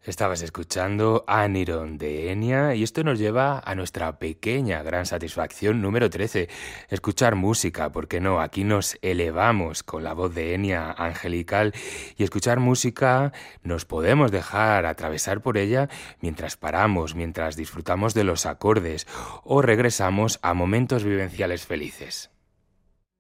Estabas escuchando Aniron de Enya y esto nos lleva a nuestra pequeña gran satisfacción número 13, escuchar música, ¿por qué no? Aquí nos elevamos con la voz de Enya angelical y escuchar música nos podemos dejar atravesar por ella mientras paramos, mientras disfrutamos de los acordes o regresamos a momentos vivenciales felices.